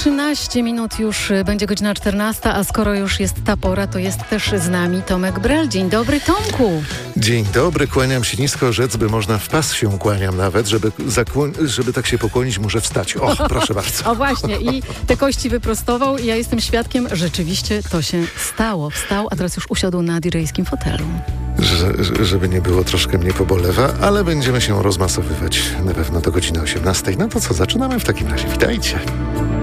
13 minut już będzie godzina 14, a skoro już jest ta pora, to jest też z nami Tomek Brel. Dzień dobry, Tomku. Dzień dobry, kłaniam się nisko, rzec by można w pas się kłaniam nawet, żeby tak się pokłonić, muszę wstać. O, proszę bardzo. O właśnie, i te kości wyprostował i ja jestem świadkiem, rzeczywiście to się stało. Wstał, a teraz już usiadł na direjskim fotelu. Żeby nie było, troszkę mnie pobolewa, ale będziemy się rozmasowywać na pewno do godziny 18. No to co, zaczynamy w takim razie. Witajcie.